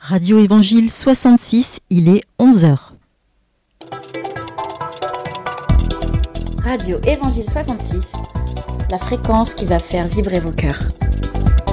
Radio Évangile 66, il est 11h. Radio Évangile 66, la fréquence qui va faire vibrer vos cœurs.